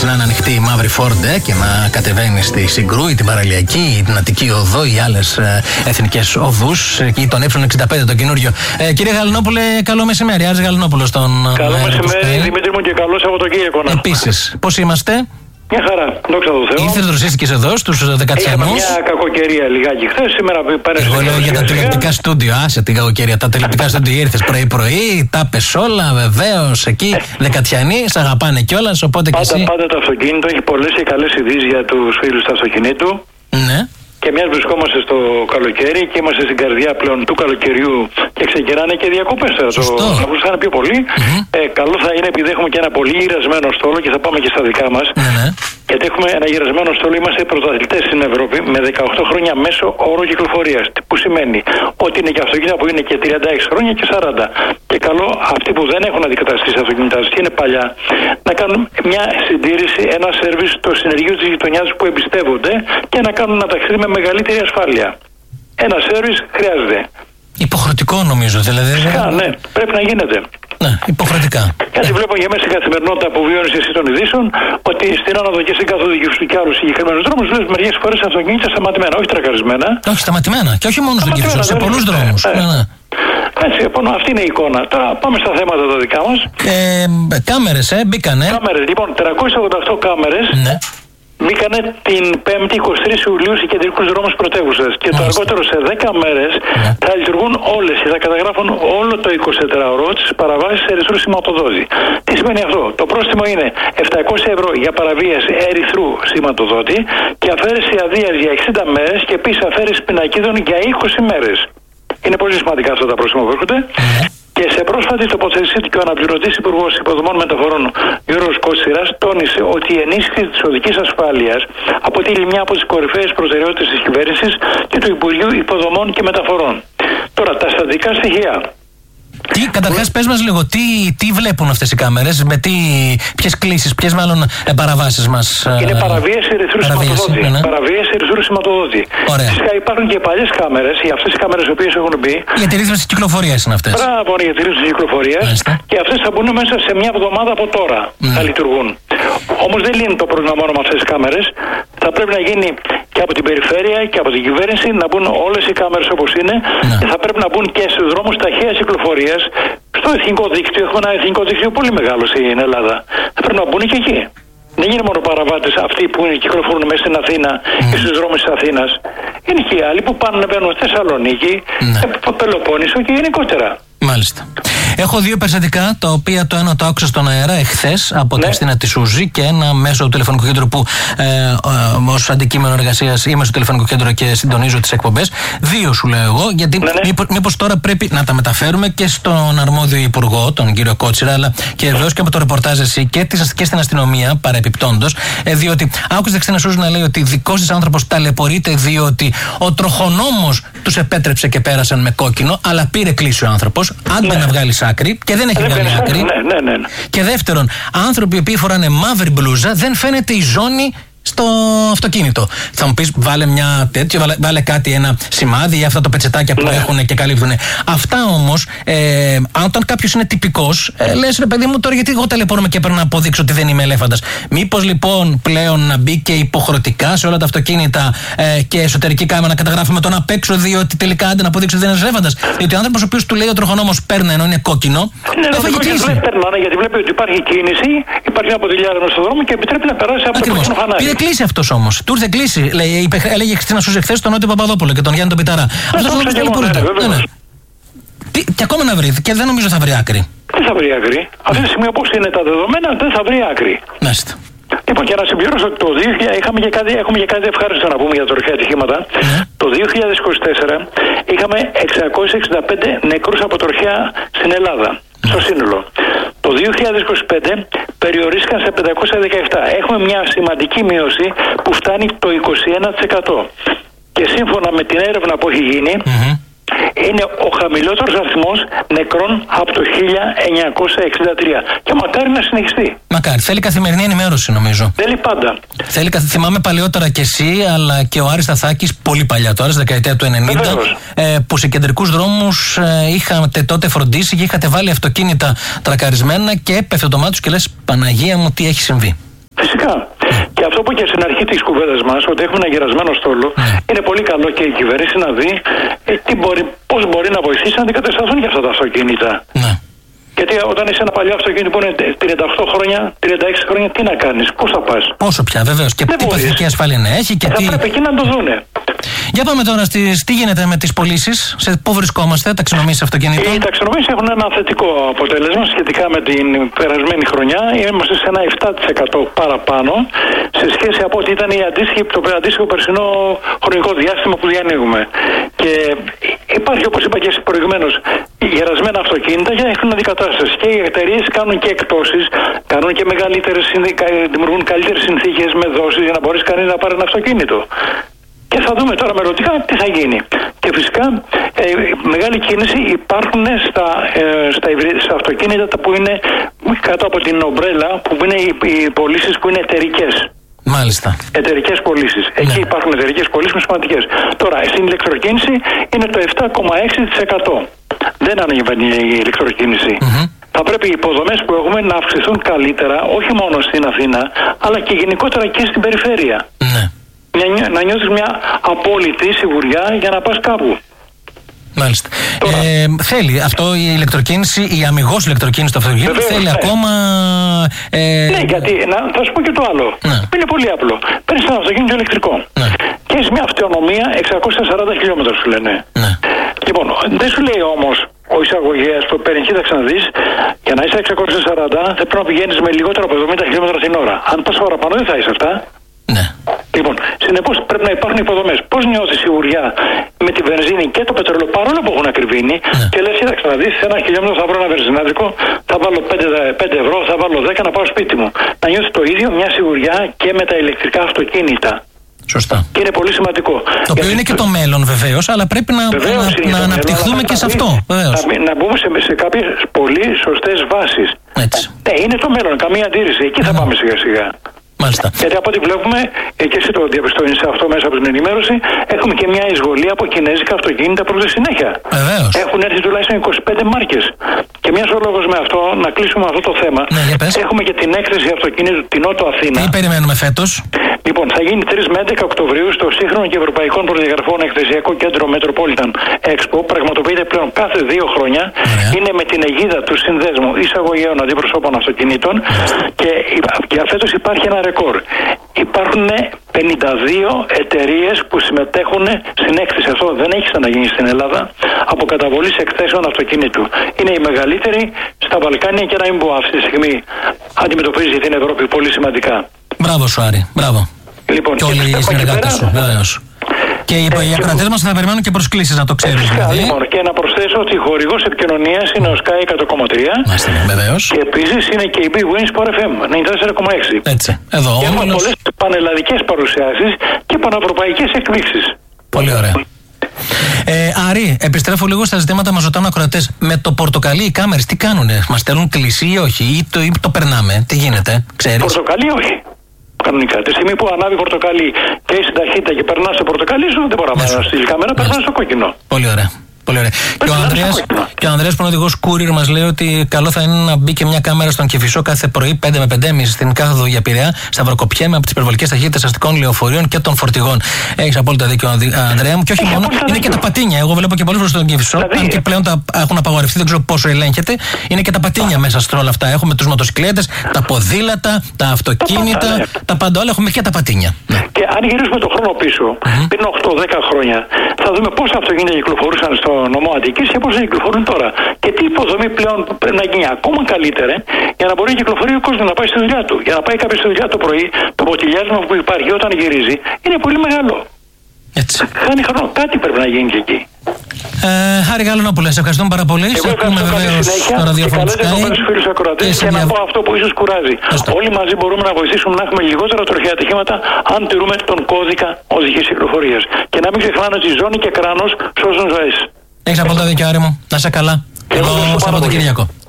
να είναι ανοιχτή η μαύρη Φόρντε και να κατεβαίνει στη Συγκρού ή την Παραλιακή ή την Αττική Οδό ή άλλες εθνικές οδούς ή τον Ε65 το καινούριο. Κύριε Γαλινόπουλε, καλό μεσημέρι. Άρης Γαλινόπουλος στον. Καλό μεσημέρι, Δημήτρη μου, και καλό Σαββατοκύριακο. Επίσης, πώς είμαστε? Μια χαρά, δόξα τω Θεώ. Ήρθε δροσίστηκες εδώ στους Δεκατιανούς. Μια κακοκαιρία λιγάκι χθες, σήμερα πέρασε. Εγώ λέω για τα τηλεοπτικά στούντιο. Άσε την κακοκαιρία. Τα τηλεοπτικά στούντιο ήρθες πρωί-πρωί, τα πες όλα, βεβαίως. Εκεί Δεκατιανοί, σ' αγαπάνε κιόλας. Οπότε και εσύ. Πάντα το αυτοκίνητο έχει πολλές και καλές ειδήσεις για τους φίλους του αυτοκινήτου. Ναι. Και μιας βρισκόμαστε στο καλοκαίρι και είμαστε στην καρδιά πλέον του καλοκαιριού και ξεκινάνε και διακοπές τώρα. Αφού θα είναι πιο πολύ. Καλό θα είναι, επειδή έχουμε και ένα πολύ γυρασμένο στόλο και θα πάμε και στα δικά μας. Γιατί έχουμε ένα γυρασμένο στόλο, είμαστε πρωταθλητές στην Ευρώπη με 18 χρόνια μέσο όρο κυκλοφορίας. Που σημαίνει ότι είναι και αυτοκίνητα που είναι και 36 χρόνια και 40. Και καλό αυτοί που δεν έχουν αντικαταστήσει αυτοκίνητα και είναι παλιά να κάνουν μια συντήρηση, ένα σερβις στο συνεργείο της γειτονιάς που εμπιστεύονται και να κάνουν ένα ταξίδι με μεγαλύτερη ασφάλεια. Ένα σερβις χρειάζεται. Υποχρεωτικό νομίζω, δηλαδή. Ναι, πρέπει να γίνεται. Ναι, υποχρεωτικά. Γιατί βλέπω για μέσα στην καθημερινότητα που βιώνεις εσύ των ειδήσεων ότι στην άνοδο και στην κάθοδο και άλλους συγκεκριμένους δρόμους βλέπεις μερικές φορές αυτοκίνητα σταματημένα, όχι τρακαρισμένα. Όχι, σταματημένα. Και όχι μόνο στον Κυφισό, σε πολλούς δρόμους. Έτσι, λοιπόν, αυτή είναι η εικόνα. Τώρα πάμε στα θέματα τα δικά μας. Κάμερες, μπήκανε. Κάμερες, λοιπόν, 388 κάμερες. Ναι. Μπήκανε την 5η 23 Ιουλίου σε κεντρικούς δρόμους πρωτεύουσας. Και το αργότερο σε 10 μέρες θα λειτουργούν όλες και θα καταγράφουν όλο το 24ωρο τις παραβάσεις ερυθρού σηματοδότη. Τι σημαίνει αυτό? Το πρόστιμο είναι 700 ευρώ για παραβίαση ερυθρού σηματοδότη και αφαίρεση αδείας για 60 μέρες και επίσης αφαίρεση πινακίδων για 20 μέρες. Είναι πολύ σημαντικά αυτά τα πρόστιμα που έρχονται. Και σε πρόσφατη τοποθέτησή του και ο αναπληρωτής Υπουργός Υποδομών Μεταφορών Γιώργος Κώστηρας τόνισε ότι η ενίσχυση της οδικής ασφάλειας αποτελεί μια από τις κορυφαίες προτεραιότητες της κυβέρνησης και του Υπουργείου Υποδομών και Μεταφορών. Τώρα, τα στατικά στοιχεία. Καταρχάς, πες μας λίγο, τι βλέπουν αυτές οι κάμερες, με ποιες κλήσεις, ποιες μάλλον παραβάσεις μας. Είναι παραβίαση ερυθρού σηματοδότη. Παραβίαση ερυθρού σηματοδότη. Φυσικά υπάρχουν και παλιές κάμερες, για αυτές τις κάμερες οι οποίες έχουν μπει. Για τη ρύθμιση της κυκλοφορίας είναι αυτές. Μπράβο, για τη ρύθμιση της κυκλοφορίας. Και αυτές θα μπουν μέσα σε μια εβδομάδα από τώρα. Θα λειτουργούν. Όμως δεν λύνει το πρόβλημα μόνο με αυτές τις κάμερες. Θα πρέπει να γίνει και από την περιφέρεια και από την κυβέρνηση να μπουν όλες οι κάμερες όπως είναι. Και θα πρέπει να μπουν και στους δρόμους ταχείας κυκλοφορίας. Στο εθνικό δίκτυο, έχουμε ένα εθνικό δίκτυο πολύ μεγάλο στην Ελλάδα. Θα πρέπει να μπουν και εκεί. Δεν είναι μόνο παραβάτες αυτοί που κυκλοφορούν μέσα στην Αθήνα και στους δρόμους της Αθήνας. Είναι και οι άλλοι που πάνε να μπαίνουν στη Θεσσαλονίκη, Πελοπόννησο και γενικότερα. Μάλιστα. Έχω δύο περιστατικά, τα οποία το ένα το άκουσα στον αέρα εχθές από την Χριστίνα τη Σούζη και ένα μέσω του τηλεφωνικού κέντρου που ως αντικείμενο εργασίας είμαι στο τηλεφωνικό κέντρο και συντονίζω τις εκπομπές. Δύο σου λέω εγώ, γιατί μήπως τώρα πρέπει να τα μεταφέρουμε και στον αρμόδιο υπουργό, τον κύριο Κότσιρα, αλλά και βεβαίως και από το ρεπορτάζ εσύ και στην αστυνομία παρεπιπτόντος, διότι άκουσα την Χριστίνα Σούζη να λέει ότι δικός της άνθρωπος ταλαιπωρείται διότι ο τροχονόμος τους επέτρεψε και πέρασαν με κόκκινο, αλλά πήρε κλείσει ο άνθρωπος. Άντε να βγάλει άκρη και δεν έχει βγάλει άκρη. Και δεύτερον, άνθρωποι οι οποίοι φοράνε μαύρη μπλούζα, δεν φαίνεται η ζώνη στο αυτοκίνητο. Θα μου πεις, βάλε μια τέτοιο, βάλε κάτι, ένα σημάδι ή αυτά τα πετσετάκια που έχουν και καλύπτουν. Αυτά όμως, όταν κάποιος είναι τυπικός, λες ρε παιδί μου, τώρα γιατί εγώ ταλαιπωρούμε και πρέπει να αποδείξω ότι δεν είμαι ελέφαντας. Μήπως λοιπόν πλέον να μπει και υποχρεωτικά σε όλα τα αυτοκίνητα και εσωτερική κάμερα να καταγράφουμε τον απ' έξω, διότι τελικά άντε να αποδείξω ότι δεν είναι ελέφαντας. Διότι ο άνθρωπος ο οποίος του λέει ο τροχονόμος παίρνει ενώ είναι κόκκινο, δεν θα έχει κλείσει. Γιατί βλέπει ότι υπάρχει κίνηση, υπάρχει ένα ποτηλιάριο στον δρόμο και επιτρέπει να περάσει από το κόκκινο φανάρι. Κλείσει αυτός όμως. Του ήρθε κλείσει. Έλεγε η Χριστίνα Σούζη χθες τον Νότιο Παπαδόπουλο και τον Γιάννη τον Πιταρά. Αυτός όμως δεν ταλαιπωρείται. Και ακόμα να βρει. Και δεν νομίζω θα βρει άκρη. Δεν θα βρει άκρη. Αυτή τη στιγμή όπως είναι τα δεδομένα δεν θα βρει άκρη. Μάλιστα. Λοιπόν, και να συμπληρώσω ότι το 2000 έχουμε και κάτι ευχάριστο να πούμε για τα τροχαία ατυχήματα. Το 2024 είχαμε 665 νεκρούς από τροχαία στην Ελλάδα. Στο σύνολο. Το 2025 περιορίστηκαν σε 517. Έχουμε μια σημαντική μείωση που φτάνει το 21%. Και σύμφωνα με την έρευνα που έχει γίνει, είναι ο χαμηλότερος αριθμός νεκρών από το 1963. Και μακάρι να συνεχιστεί. Μακάρι. Θέλει καθημερινή ενημέρωση, νομίζω. Θέλει πάντα. Θυμάμαι παλαιότερα κι εσύ, αλλά και ο Άρης Σταθάκης, πολύ παλιά τώρα, στη δεκαετία του 90, που σε κεντρικούς δρόμους είχατε τότε φροντίσει και είχατε βάλει αυτοκίνητα τρακαρισμένα και έπεφτε το μάτι τους και λες, Παναγία μου, τι έχει συμβεί. Φυσικά. Και αυτό που και στην αρχή της κουβέντας μας, ότι έχουμε ένα γερασμένο στόλο, είναι πολύ καλό και η κυβέρνηση να δει πώς μπορεί να βοηθήσει να αντικατασταθούν για αυτά τα αυτοκίνητα. Ναι. Γιατί όταν είσαι ένα παλιό αυτοκίνητο που είναι 38 χρόνια, 36 χρόνια, τι να κάνεις, πώς θα πας. Πόσο πια, βεβαίως. Και τι παθητική ασφάλεια να έχει και τι. Θα πρέπει εκεί να το δούνε. Για πάμε τώρα τι γίνεται με τις πωλήσεις, πού βρισκόμαστε, ταξινομήσεις αυτοκινήτων. Οι ταξινομήσεις έχουν ένα θετικό αποτέλεσμα σχετικά με την περασμένη χρονιά. Είμαστε σε ένα 7% παραπάνω σε σχέση από ό,τι ήταν το αντίστοιχο περσινό χρονικό διάστημα που διανύουμε. Και υπάρχει, όπως είπα και προηγουμένως, γερασμένα αυτοκίνητα για να έχουν αντικατάσταση. Και οι εταιρείες κάνουν και εκπτώσεις, κάνουν και δημιουργούν καλύτερες συνθήκες με δόσεις για να μπορέσει κανείς να πάρει ένα αυτοκίνητο. Και θα δούμε τώρα μελλοντικά τι θα γίνει. Και φυσικά μεγάλη κίνηση υπάρχουν στα αυτοκίνητα που είναι κάτω από την ομπρέλα, που είναι οι πωλήσεις που είναι εταιρικές. Μάλιστα. Εταιρικές πωλήσεις. Ναι. Εκεί υπάρχουν εταιρικές πωλήσεις σημαντικές. Τώρα, στην ηλεκτροκίνηση είναι το 7,6%. Δεν ανεβαίνει η ηλεκτροκίνηση. Θα πρέπει οι υποδομές που έχουμε να αυξηθούν καλύτερα, όχι μόνο στην Αθήνα, αλλά και γενικότερα και στην περιφέρεια. Ναι. Να νιώθεις μια απόλυτη σιγουριά για να πας κάπου. Μάλιστα. Θέλει αυτό η ηλεκτροκίνηση, η αμιγώς ηλεκτροκίνηση του αυτοκίνητου, θέλει ακόμα. Ναι, γιατί θα σου πω και το άλλο. Ναι. Είναι πολύ απλό. Παίρνεις ένα αυτοκίνητο ηλεκτρικό. Ναι. Και έχει μια αυτονομία 640 χιλιόμετρα, σου λένε. Ναι. Λοιπόν, δεν σου λέει όμως ο εισαγωγέας που παίρνει, κοίταξε να δεις, για να είσαι 640 θα πρέπει να πηγαίνεις με λιγότερο από 70 χιλιόμετρα την ώρα. Αν πας παραπάνω δεν θα είσαι αυτά. Ναι. Λοιπόν, συνεπώς πρέπει να υπάρχουν υποδομές. Πώς νιώθεις σιγουριά με τη βενζίνη και το πετρέλαιο, παρόλο που έχουν ακριβήνει, και λες, κοίταξε να δεις, σε ένα χιλιόμετρο θα βρω ένα βενζινάδικο, θα βάλω 5 ευρώ, θα βάλω 10 να πάω σπίτι μου. Να νιώθεις το ίδιο, μια σιγουριά και με τα ηλεκτρικά αυτοκίνητα. Σωστά. Και είναι πολύ σημαντικό. Το οποίο είναι και το μέλλον βεβαίως, αλλά πρέπει να αναπτυχθούμε και σε αυτό. Να μπούμε σε κάποιες πολύ σωστές βάσεις. Έτσι. Είναι το μέλλον, καμία αντίρρηση. Εκεί θα πάμε σιγά σιγά. Μάλιστα. Γιατί από ό,τι βλέπουμε, και εσύ το διαπιστώνεις αυτό μέσα από την ενημέρωση, έχουμε και μια εισβολή από κινέζικα αυτοκίνητα προς τη συνέχεια. Βεβαίως. Έχουν έρθει τουλάχιστον 25 μάρκες. Και μιας ο λόγος με αυτό, να κλείσουμε αυτό το θέμα. Ναι, έχουμε και την έκθεση αυτοκίνητου την Νότο Αθήνα. Τι περιμένουμε φέτος? Λοιπόν, θα γίνει 3 με 11 Οκτωβρίου στο σύγχρονο και ευρωπαϊκών προδιαγραφών εκθεσιακό κέντρο Metropolitan Expo. Πραγματοποιείται πλέον κάθε 2 χρόνια. Είναι με την αιγίδα του Συνδέσμου Εισαγωγέων Αντιπροσώπων Αυτοκινήτων. Και για φέτος υπάρχει ένα ρεκόρ. Υπάρχουν 52 εταιρείες που συμμετέχουν στην έκθεση. Αυτό δεν έχει ξαναγίνει στην Ελλάδα. Από καταβολή εκθέσεων αυτοκίνητου. Είναι η μεγαλύτερη στα Βαλκάνια και να μην πω αυτή τη στιγμή αντιμετωπίζει την Ευρώπη πολύ σημαντικά. Μπράβο σου, Άρη. Μπράβο. Λοιπόν, και όλοι οι συνεργάτες σου, βεβαίως. Και οι ακροατές μας θα περιμένουν και προσκλήσεις, να το ξέρεις. Λοιπόν, και να προσθέσω ότι χορηγός επικοινωνίας είναι ο Sky 100,3. Μάλιστα, βεβαίως. Και επίσης είναι και η Big Win Sport FM 94,6. Έτσι. Εδώ και έχουμε πολλές πανελλαδικές παρουσιάσεις και πανευρωπαϊκές εκπλήξεις. Πολύ ωραία. Άρη, επιστρέφω λίγο στα ζητήματα, μας ρωτάνε ακροατές. Με το πορτοκαλί οι κάμερες τι κάνουνε, μας στέλνουν κλεισί ή όχι, ή το περνάμε, τι γίνεται, ξέρεις? Πορτοκαλί όχι. Κανονικά. Τη στιγμή που ανάβει πορτοκαλί και έχει ταχύτητα και περνά στο πορτοκαλί σου, δεν μπορούμε να στείλει κάμερα, περνά στο κόκκινο. Πολύ ωραία. Πολύ ωραία. Και ο Ανδρέας που είναι οδηγός courier μας λέει ότι καλό θα είναι να μπει και μια κάμερα στον Κηφισό κάθε πρωί 5 με 5,5 στην κάθοδο για Πειραιά, σταυροκοπιέμαι από τις υπερβολικές ταχύτητες αστικών λεωφορείων και των φορτηγών. Έχεις απόλυτα δίκιο, Ανδρέα μου. Και όχι μόνο, είναι και τα πατίνια. Εγώ βλέπω και πολλές φορές στον Κηφισό, αν και πλέον τα έχουν απαγορευτεί, δεν ξέρω πόσο ελέγχεται. Είναι και τα πατίνια μέσα σε όλα αυτά. Έχουμε τους μοτοσυκλέτες, τα ποδήλατα, τα αυτοκίνητα, τα πάντα όλα. Έχουμε και τα πατίνια. Και αν γυρίσουμε τον χρόνο πίσω, πριν 8-10 χρόνια, θα δούμε πόσα αυτοκίνητα κυκλοφορούσαν στο νομό Αττικής και πόσα κυκλοφορούν τώρα. Και τι υποδομή πλέον πρέπει να γίνει ακόμα καλύτερη για να μπορεί να κυκλοφορεί ο κόσμος να πάει στη δουλειά του. Για να πάει κάποιος στη δουλειά το πρωί, το ποτηλιάσμα που υπάρχει όταν γυρίζει είναι πολύ μεγάλο. Έτσι. Χάνει χρόνο. Κάτι πρέπει να γίνει και εκεί. Χάρη Γαλανόπουλε, σε ευχαριστούμε πάρα πολύ. Σε ακούμε βεβαίως στο ραδιόφωνο της ΚΑΗ. Και να πω αυτό που ίσως κουράζει. Όλοι μαζί μπορούμε να βοηθήσουμε να έχουμε λιγότερα τροχαία ατυχήματα αν τηρούμε τον κώδικα οδικής κυκλοφορίας. Και να μην ξεχνάμε ότι ζώνη και κράνος σώζουν ζωές. Έχεις απόλυτα δίκιο, Άρη μου. Να είσαι καλά. Καλό Σαββατοκύριακο.